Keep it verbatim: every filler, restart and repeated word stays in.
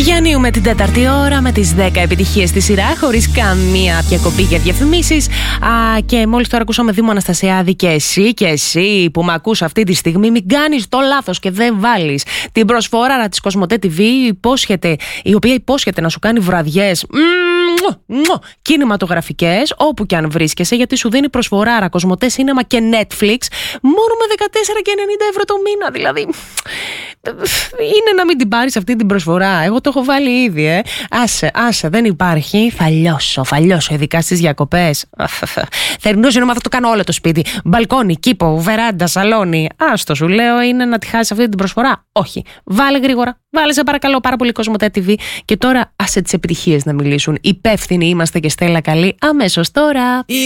Διανύουμε την τέταρτη ώρα με τις δέκα επιτυχίες στη σειρά, χωρίς καμία διακοπή για διαφημίσεις. Α, και μόλις τώρα ακούσαμε Δήμο Αναστασιάδη, και εσύ και εσύ που με ακούς αυτή τη στιγμή, μην κάνεις το λάθος και δεν βάλεις την προσφορά της Κοσμοτέ τι βι, υπόσχεται, η οποία υπόσχεται να σου κάνει βραδιές κινηματογραφικές όπου και αν βρίσκεσαι, γιατί σου δίνει προσφοράρα Κοσμοτέ Σίνεμα και Netflix μόνο με δεκατέσσερα και ενενήντα ευρώ το μήνα. Δηλαδή είναι να μην την πάρεις αυτή την προσφορά. Εγώ το έχω βάλει ήδη, ε. Άσε, άσε, δεν υπάρχει. Θα λιώσω, θα λιώσω, ειδικά στις διακοπές. Θερινό σινεμά θα το κάνω όλο το σπίτι. Μπαλκόνι, κήπο, βεράντα, σαλόνι. Άστο, σου λέω, είναι να τη χάσεις αυτή την προσφορά. Όχι. Βάλε γρήγορα. Βάλε, σε παρακαλώ πάρα πολύ, Κοσμοτέ τι βι. Και τώρα άσε τις επιτυχίες να μιλήσουν. Υπεύθυνοι είμαστε και Στέλλα Καλή αμέσως τώρα.